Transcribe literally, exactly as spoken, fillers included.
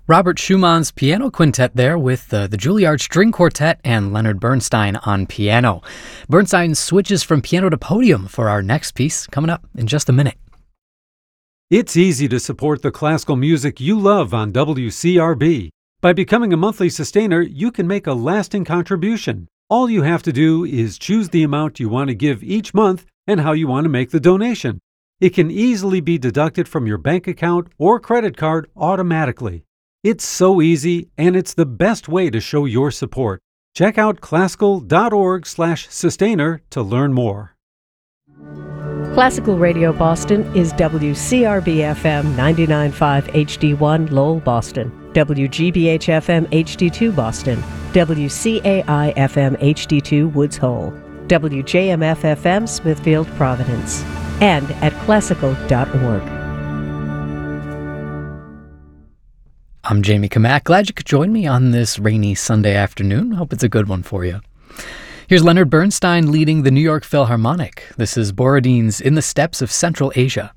Robert Schumann's piano quintet there with uh, the Juilliard String Quartet and Leonard Bernstein on piano. Bernstein switches from piano to podium for our next piece, coming up in just a minute. It's easy to support the classical music you love on W C R B. By becoming a monthly sustainer, you can make a lasting contribution. All you have to do is choose the amount you want to give each month and how you want to make the donation. It can easily be deducted from your bank account or credit card automatically. It's so easy, and it's the best way to show your support. Check out classical.org slash sustainer to learn more. Classical Radio Boston is W C R B F M ninety-nine point five H D one Lowell, Boston, W G B H F M H D two Boston, W C A I F M H D two Woods Hole, W J M F F M Smithfield, Providence, and at classical dot org. I'm Jamie Kamak. Glad you could join me on this rainy Sunday afternoon. Hope it's a good one for you. Here's Leonard Bernstein leading the New York Philharmonic. This is Borodin's In the Steppes of Central Asia.